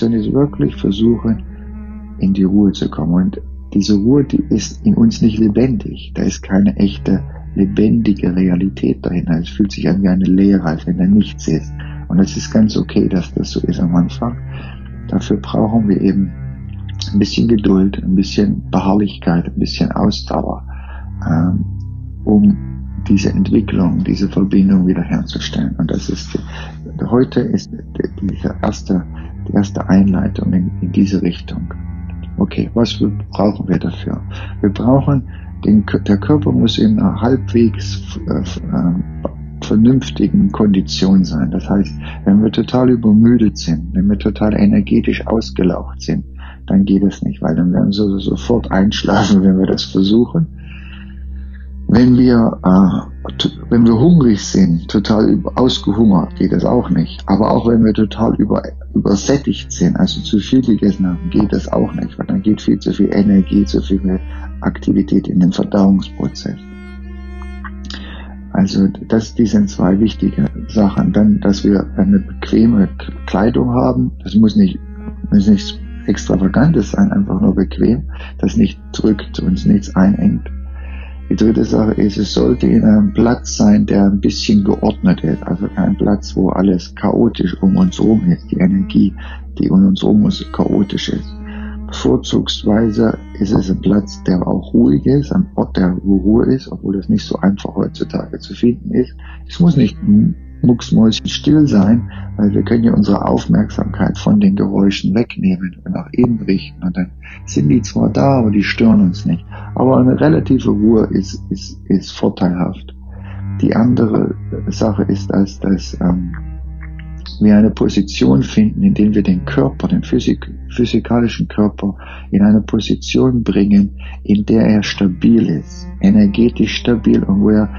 Meditation ist wirklich versuchen, in die Ruhe zu kommen. Und diese Ruhe, die ist in uns nicht lebendig. Da ist keine echte, lebendige Realität dahinter. Es fühlt sich an wie eine Leere, als wenn da nichts ist. Und es ist ganz okay, dass das so ist am Anfang. Dafür brauchen wir eben ein bisschen Geduld, ein bisschen Beharrlichkeit, ein bisschen Ausdauer, um diese Entwicklung, diese Verbindung wiederherzustellen. Und das ist, heute ist die erste Einleitung in diese Richtung. Okay, was brauchen wir dafür? Wir brauchen, der Körper muss in einer halbwegs vernünftigen Kondition sein. Das heißt, wenn wir total übermüdet sind, wenn wir total energetisch ausgelaugt sind, dann geht es nicht, weil dann werden wir sofort einschlafen, wenn wir das versuchen. Wenn wir hungrig sind, total ausgehungert, geht das auch nicht. Aber auch wenn wir total übersättigt sind, also zu viel gegessen haben, geht das auch nicht, weil dann geht viel zu viel Energie, zu viel Aktivität in den Verdauungsprozess. Also die sind zwei wichtige Sachen. Dann, dass wir eine bequeme Kleidung haben, das muss nicht Extravagantes sein, einfach nur bequem, das nicht drückt, uns nichts einengt. Die dritte Sache ist, es sollte in einem Platz sein, der ein bisschen geordnet ist, also kein Platz, wo alles chaotisch um uns herum ist. Die Energie, die um uns herum ist, chaotisch ist. Bevorzugsweise ist es ein Platz, der auch ruhig ist, ein Ort, der Ruhe ist, obwohl das nicht so einfach heutzutage zu finden ist. Es muss nicht mucksmäuschenstill sein, weil wir können ja unsere Aufmerksamkeit von den Geräuschen wegnehmen und nach innen richten. Und dann sind die zwar da, aber die stören uns nicht. Aber eine relative Ruhe ist vorteilhaft. Die andere Sache ist, dass wir eine Position finden, in der wir den Körper, den physikalischen Körper, in eine Position bringen, in der er stabil ist, energetisch stabil und wo er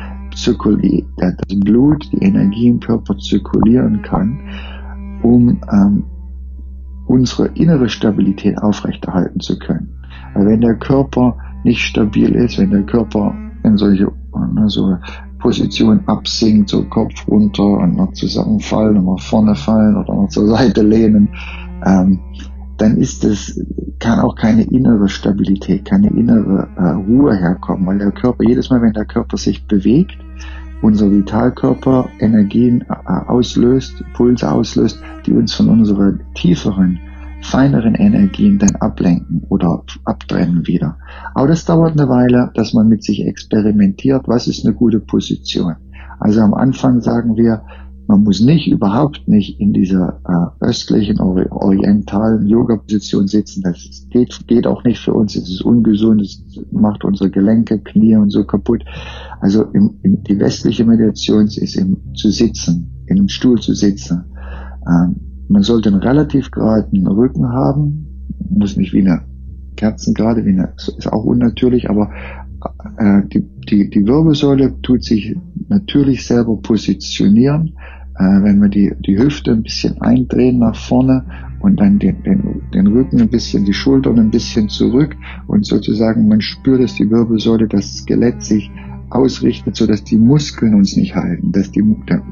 das Blut, die Energie im Körper zirkulieren kann, um unsere innere Stabilität aufrechterhalten zu können. Weil wenn der Körper nicht stabil ist, wenn der Körper in solche Position absinkt, so Kopf runter und noch zusammenfallen und nach vorne fallen oder noch zur Seite lehnen, dann kann auch keine innere Stabilität, keine innere Ruhe herkommen, weil der Körper, jedes Mal, wenn der Körper sich bewegt, unser Vitalkörper Energien auslöst, Pulse auslöst, die uns von unseren tieferen, feineren Energien dann ablenken oder abtrennen wieder. Aber das dauert eine Weile, dass man mit sich experimentiert, was ist eine gute Position. Also am Anfang sagen wir, man muss überhaupt nicht in dieser östlichen, orientalen Yoga-Position sitzen. Das geht auch nicht für uns. Es ist ungesund, es macht unsere Gelenke, Knie und so kaputt. Also die westliche Meditation ist zu sitzen, in einem Stuhl zu sitzen. Man sollte einen relativ geraden Rücken haben, muss nicht wie eine Kerzengerade, ist auch unnatürlich, aber die Wirbelsäule tut sich natürlich selber positionieren, wenn wir die Hüfte ein bisschen eindrehen nach vorne und dann den Rücken ein bisschen, die Schultern ein bisschen zurück und sozusagen man spürt, dass die Wirbelsäule, das Skelett sich ausrichtet, so dass die Muskeln uns nicht halten, dass der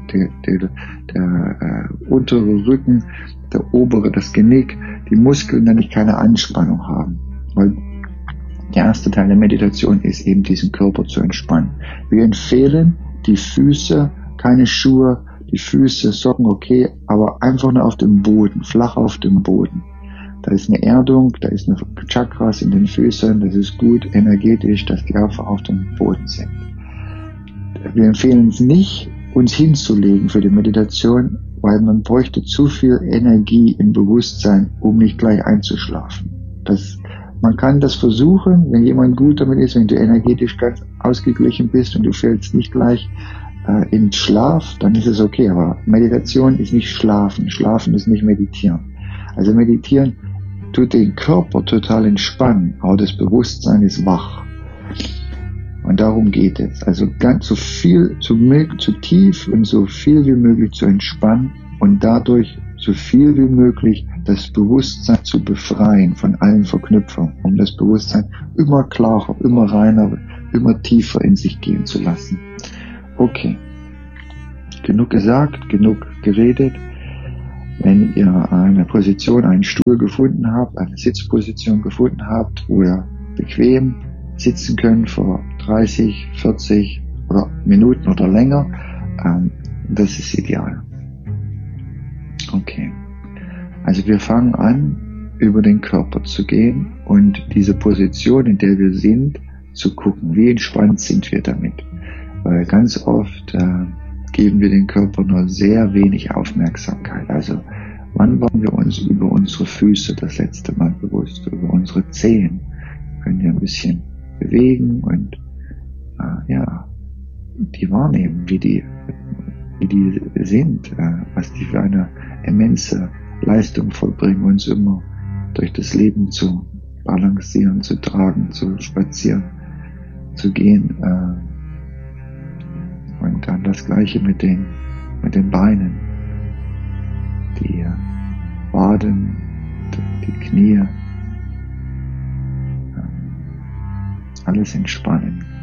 untere Rücken, der obere, das Genick, die Muskeln dann nicht keine Anspannung haben. Weil der erste Teil der Meditation ist eben diesen Körper zu entspannen. Wir empfehlen die Füße, keine Schuhe, die Füße, Socken okay, aber einfach nur auf dem Boden, flach auf dem Boden. Da ist eine Erdung, da ist eine Chakras in den Füßen, das ist gut energetisch, dass die einfach auf dem Boden sind. Wir empfehlen es nicht, uns hinzulegen für die Meditation, weil man bräuchte zu viel Energie im Bewusstsein, um nicht gleich einzuschlafen. Man kann das versuchen, wenn jemand gut damit ist, wenn du energetisch ganz ausgeglichen bist und du fällst nicht gleich in Schlaf, dann ist es okay. Aber Meditation ist nicht Schlafen. Schlafen ist nicht Meditieren. Also Meditieren tut den Körper total entspannen, aber das Bewusstsein ist wach. Und darum geht es. Also ganz so viel, zu tief und so viel wie möglich zu entspannen und dadurch so viel wie möglich das Bewusstsein zu befreien von allen Verknüpfungen, um das Bewusstsein immer klarer, immer reiner, immer tiefer in sich gehen zu lassen. Okay, genug gesagt, genug geredet. Wenn ihr eine Position, einen Stuhl gefunden habt, eine Sitzposition gefunden habt, wo ihr bequem sitzen könnt für 30, 40 oder Minuten oder länger, das ist ideal. Okay. Also wir fangen an, über den Körper zu gehen und diese Position, in der wir sind, zu gucken, wie entspannt sind wir damit. Weil ganz oft geben wir dem Körper nur sehr wenig Aufmerksamkeit. Also wann waren wir uns über unsere Füße das letzte Mal bewusst, über unsere Zehen? Können wir ein bisschen bewegen und die wahrnehmen, wie die sind, was die für eine immense Leistung vollbringen, uns immer durch das Leben zu balancieren, zu tragen, zu spazieren, zu gehen. Und dann das Gleiche mit den Beinen, die Waden, die Knie, alles entspannen.